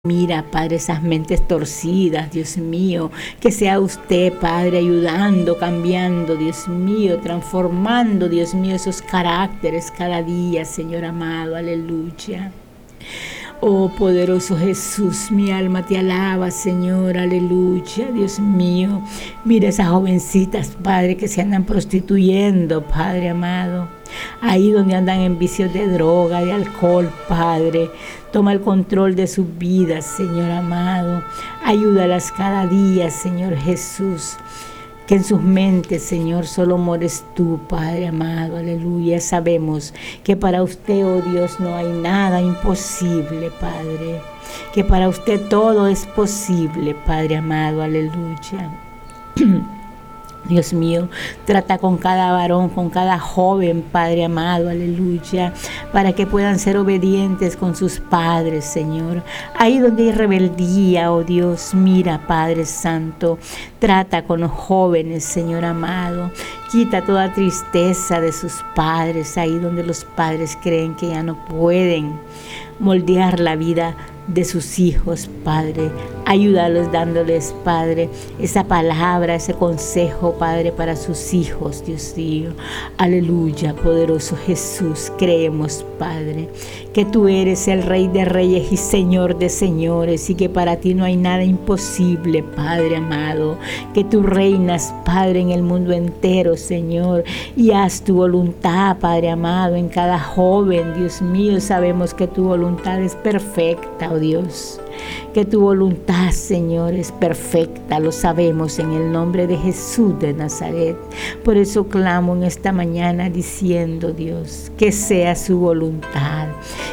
Mira, Padre, esas mentes torcidas, Dios mío, que sea usted, Padre, ayudando, cambiando, Dios mío, transformando, Dios mío, esos caracteres cada día, Señor amado, aleluya. Oh poderoso Jesús, mi alma te alaba, Señor, aleluya, Dios mío. Mira esas jovencitas, Padre, que se andan prostituyendo, Padre amado. Ahí donde andan en vicios de droga, de alcohol, Padre. Toma el control de sus vidas, Señor amado. Ayúdalas cada día, Señor Jesús. Que en sus mentes, Señor, solo mores tú, Padre amado, aleluya. Sabemos que para usted, oh Dios, no hay nada imposible, Padre. Que para usted todo es posible, Padre amado, aleluya. Dios mío, trata con cada varón, con cada joven, Padre amado, aleluya, para que puedan ser obedientes con sus padres, Señor. Ahí donde hay rebeldía, oh Dios, mira, Padre Santo, trata con los jóvenes, Señor amado. Quita toda tristeza de sus padres, ahí donde los padres creen que ya no pueden moldear la vida de sus hijos, Padre. Ayúdalos dándoles, Padre, esa palabra, ese consejo, Padre, para sus hijos, Dios mío. Aleluya, poderoso Jesús. Creemos, Padre, que tú eres el Rey de Reyes y Señor de Señores y que para ti no hay nada imposible, Padre amado. Que tú reinas, Padre, en el mundo entero, Señor, y haz tu voluntad, Padre amado, en cada joven, Dios mío. Sabemos que tu voluntad es perfecta, oh Dios. Que tu voluntad, Señor, es perfecta, lo sabemos en el nombre de Jesús de Nazaret. Por eso clamo en esta mañana diciendo, Dios, que sea su voluntad,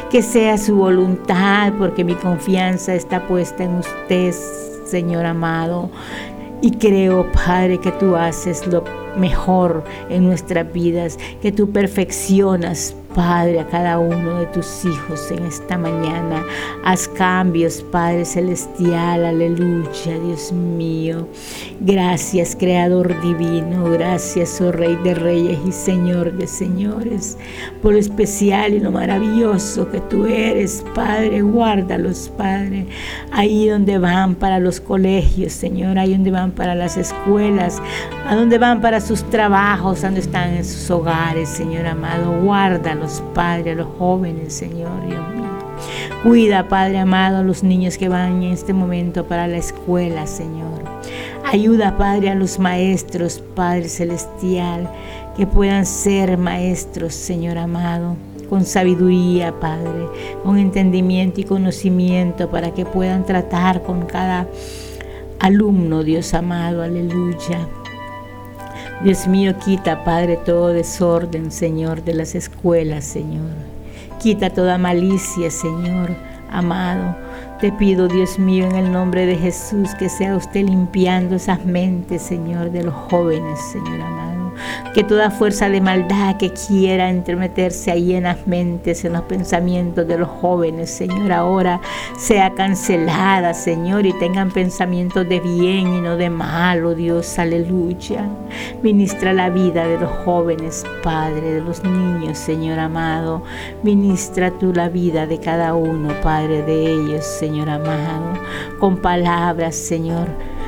porque mi confianza está puesta en usted, Señor amado. Y creo, Padre, que tú haces lo mejor en nuestras vidas, que tú perfeccionas, Padre, a cada uno de tus hijos en esta mañana. Haz cambios, Padre celestial, aleluya, Dios mío. Gracias, Creador divino, gracias, oh Rey de Reyes y Señor de Señores, por lo especial y lo maravilloso que tú eres, Padre. Guárdalos, Padre, ahí donde van para los colegios, Señor, ahí donde van para las escuelas, a donde van para sus trabajos, donde están en sus hogares, Señor amado. Guárdalos, Padre, a los jóvenes, Señor, Dios mío. Cuida, Padre amado, a los niños que van en este momento para la escuela, Señor. Ayuda, Padre, a los maestros, Padre celestial, que puedan ser maestros, Señor amado, con sabiduría, Padre, con entendimiento y conocimiento, para que puedan tratar con cada alumno, Dios amado, aleluya. Dios mío, quita, Padre, todo desorden, Señor, de las escuelas, Señor. Quita toda malicia, Señor amado. Te pido, Dios mío, en el nombre de Jesús, que sea usted limpiando esas mentes, Señor, de los jóvenes, Señor amado. Que toda fuerza de maldad que quiera entremeterse ahí en las mentes, en los pensamientos de los jóvenes, Señor, ahora sea cancelada, Señor, y tengan pensamientos de bien y no de malo, Dios, aleluya. Ministra la vida de los jóvenes, Padre, de los niños, Señor amado. Ministra tú la vida de cada uno, Padre, de ellos, Señor amado, con palabras, Señor,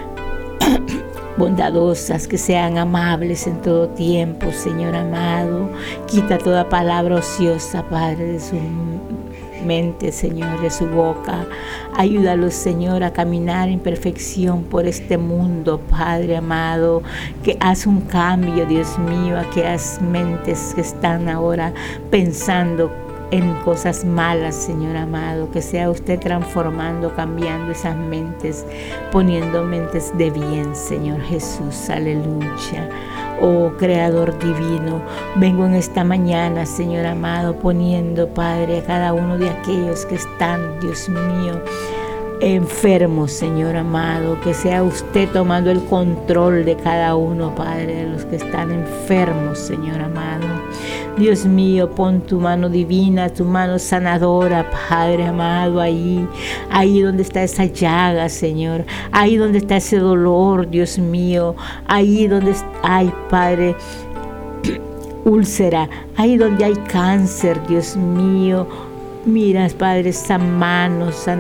bondadosas, que sean amables en todo tiempo, Señor amado. Quita toda palabra ociosa, Padre, de su mente, Señor, de su boca. Ayúdalos, Señor, a caminar en perfección por este mundo, Padre amado. Que haz un cambio, Dios mío, a aquellas mentes que están ahora pensando en cosas malas, Señor amado. Que sea usted transformando, cambiando esas mentes, poniendo mentes de bien, Señor Jesús, aleluya. Oh Creador divino, vengo en esta mañana, Señor amado, poniendo, Padre, a cada uno de aquellos que están, Dios mío, enfermos, Señor amado. Que sea usted tomando el control de cada uno, Padre, de los que están enfermos, Señor amado. Dios mío, pon tu mano divina, tu mano sanadora, Padre amado, ahí donde está esa llaga, Señor, ahí donde está ese dolor, Dios mío, ahí donde hay, Padre, úlcera, ahí donde hay cáncer, Dios mío. Mira, Padre, esa mano sanadora